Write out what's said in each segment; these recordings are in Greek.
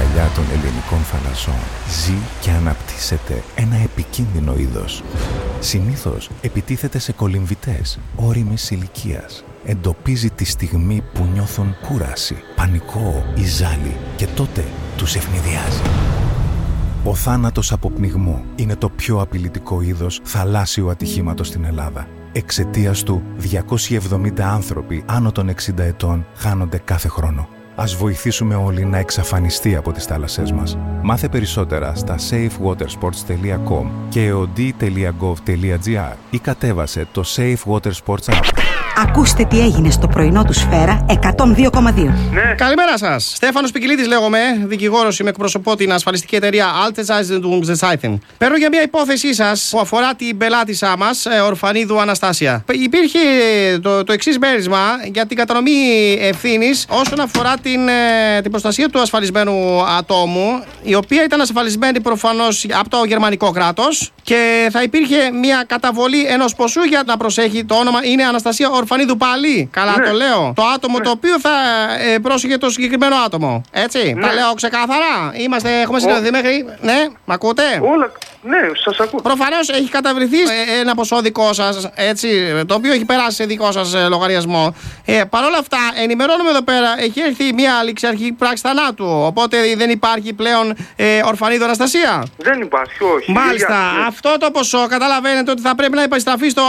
αγκαλιά των ελληνικών θαλασσών ζει και αναπτύσσεται ένα επικίνδυνο είδος. Συνήθως επιτίθεται σε κολυμβητές ώριμης ηλικίας. Εντοπίζει τη στιγμή που νιώθουν κούραση, πανικό ή ζάλι και τότε τους ευνηδιάζει. Ο θάνατος από πνιγμό είναι το πιο απειλητικό είδος θαλάσσιου ατυχήματος στην Ελλάδα. Εξαιτίας του, 270 άνθρωποι άνω των 60 ετών χάνονται κάθε χρόνο. Ας βοηθήσουμε όλοι να εξαφανιστεί από τις θάλασσές μας. Μάθε περισσότερα στα safewatersports.com και od.gov.gr ή κατέβασε το Safe Water Sports App. Ακούστε τι έγινε στο πρωινό του Σφαίρα 102,2. Ναι. Καλημέρα σας. Στέφανος Πικιλίτης λέγομαι, δικηγόρος, είμαι, εκπροσωπώ την ασφαλιστική εταιρεία Altes. Παίρνω για μια υπόθεσή σας που αφορά την πελάτησά μας, ορφανίδου Αναστάσια. Υπήρχε το εξής μέρισμα για την κατανομή ευθύνης όσον αφορά την προστασία του ασφαλισμένου ατόμου, η οποία ήταν ασφαλισμένη προφανώς από το γερμανικό κράτος και θα υπήρχε μια καταβολή ενός ποσού για να προσέχει. Το όνομα είναι Αναστασία Ορφανίδου πάλι. Καλά το λέω. Το άτομο το οποίο θα πρόσεχε το συγκεκριμένο άτομο. Έτσι. Τα λέω ξεκάθαρα. Έχουμε συνδεθεί μέχρι. Ναι, μ' ακούτε? Όλα. Ναι, σας ακούω. Προφανώς έχει καταβληθεί ένα ποσό δικό σας, έτσι, το οποίο έχει περάσει σε δικό σας λογαριασμό. Παρ' όλα αυτά, ενημερώνουμε εδώ πέρα, έχει έρθει μια ληξιαρχική πράξη θανάτου. Οπότε δεν υπάρχει πλέον Ορφανίδου Αναστασία. Δεν υπάρχει, όχι. Μάλιστα. Αυτό το ποσό καταλαβαίνετε ότι θα πρέπει να επιστραφεί στο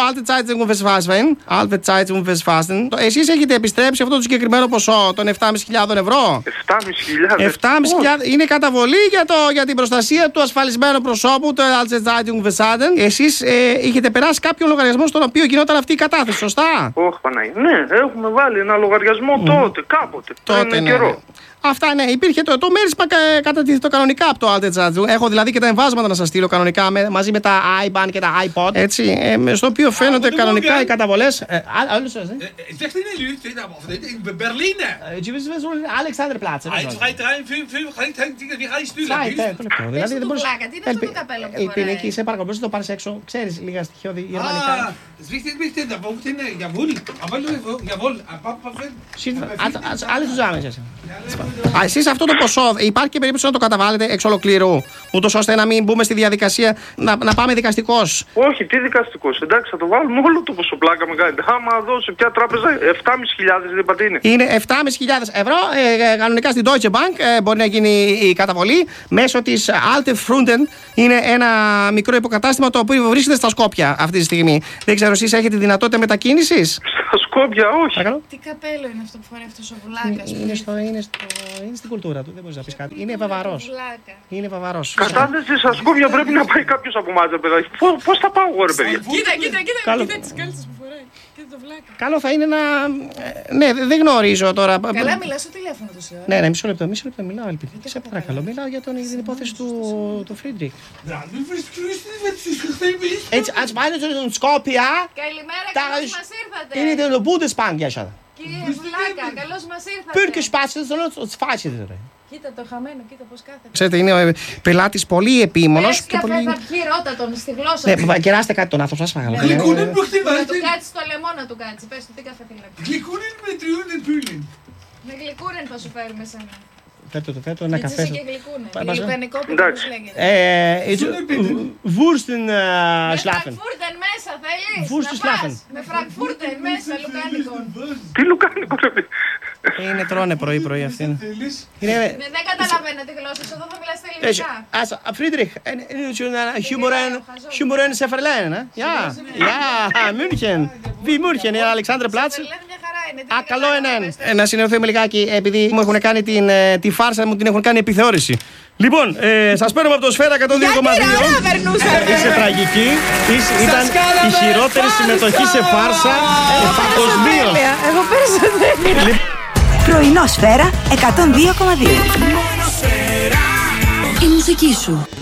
Altes. Εσείς έχετε επιστρέψει αυτό το συγκεκριμένο ποσό των 7.500 ευρώ. 7.500. 7.500 είναι καταβολή για την προστασία του ασφαλισμένου προσώπου. Εσείς είχετε περάσει κάποιο λογαριασμό στον οποίο γινόταν αυτή η κατάθεση, σωστά? Όχι, Παναγία. Ναι, έχουμε βάλει ένα λογαριασμό τότε, κάποτε. Τότε, ναι. Καιρό. Αυτά, ναι. Υπήρχε το μέρισμα κατατίθεται κανονικά από το Altes. Έχω δηλαδή και τα εμβάσματα να σας στείλω κανονικά μαζί με τα iBan και τα iPod. Έτσι, στο οποίο φαίνονται κανονικά οι καταβολές. Zegt in de lucht, in Berlijn. Alexanderplatz. Wie ga je sturen? Δηλαδή δεν μπορείς. Τι είναι αυτό το καπέλο που Ελπίνη, εκεί σε παρακαλώ, μπορείς να το πάρεις έξω. Ξέρεις λίγα στοιχειώδη γερμανικά. Άλλες τους άμεσες. Εσείς αυτό το ποσό υπάρχει και περίπτωση να το καταβάλλετε εξ ολοκλήρου, ούτως ώστε να μην μπούμε στη διαδικασία να πάμε δικαστικός? Όχι, τι δικαστικός? Εντάξει, θα το βάλουμε όλο το ποσό, πλάκα με κάνετε. Άμα δώσει ποια τράπεζα, 7.500 δεν είπατε είναι. Είναι 7.500 ευρώ. Κανονικά στην Deutsche Bank μπορεί να γίνει η καταβολή μέσω της Alte Frunden. Είναι ένα μικρό υποκατάστημα το οποίο βρίσκεται στα Σκόπια αυτή τη στιγμή. Δεν ξέρω, εσείς έχετε δυνατότητα μετακίνησης? Στα Σκόπια, όχι. Τι καπέλο είναι αυτό που φοράει αυτός ο Βουλάκας? Είναι στην κουλτούρα του, δεν μπορείς να πεις κάτι. Είναι βαβαρός. Είναι βαβαρός. Κατάθεση στα Σκόπια πρέπει να πάει κάποιος από εμάς, παιδάκι. Πώς θα πάω εγώ, ρε παιδιά? Κοίτα τις κάλτσες που φοράει. Κοίτα το Βλάκα. Καλό θα είναι να. Ναι, δεν γνωρίζω τώρα. Καλά, μιλάς στο τηλέφωνο τόση ώρα. Ναι, μισό λεπτό μιλάω, Ελπίδη. Σε παρακαλώ, μιλάω για την υπόθεση του Φρίντριχ. Έτσι, ας πάνε στον Σκόπια. Καλημέρα, καλώς μας ήρθατε. Είναι το Bundesbank, για εσένα. Κύριε Βλάκα, καλώς μας ήρθατε. Πήρε και σπάσεις, δεν το φάσεις τώρα. Κοίτα το χαμένο, κοίτα πώς κάθεται. Ξέρετε, είναι πελάτης πολύ επίμονος. Πες καφέ θα πιει, ρώτα τον στη γλώσσα. Ναι, κεράστε κάτι τον άνθρωπο, σας παρακαλώ. Να του κάτσει στο λαιμό να του κάτσει. Πες του τι καφέ θέλει να πει. Γλυκούνιν με τριούνιν πούλιν. Με γλυκούνιν θα σου φέρουμε σένα. Φέτο ένα καφέ. Έτσι και γλυκούνιν. Λουκανικό παιδί πώς λέγεται. Βούρστεν σλάφεν. Φραγκφούρτεν μέσα θέλεις? Βούρστεν Να σλάφεν. πας. Με φραγκφούρτεν μέσα λουκάνικο. Τι λουκάνικο, ρε παιδιά? Είναι τρώνε πρωί-πρωί αυτήν. Δεν καταλαβαίνω τη γλώσσα σου, εδώ θα μιλάς στα ελληνικά. Friedrich, Humoren σε Verlaine, ja, München, wie München, in Alexanderplatz. Α, καλό είναι. Να συνεννοηθούμε λιγάκι, επειδή μου έχουν κάνει τη φάρσα μου, την έχουν κάνει επιθεώρηση. Λοιπόν, σας παίρνουμε από το Σφαίρα 102,2. Είσαι τραγική. Ήταν η χειρότερη συμμετοχή σε φάρσα παγκοσμίως. Εγώ πέρσι. Πρωινό Σφαίρα 102,2. Η μουσική σου.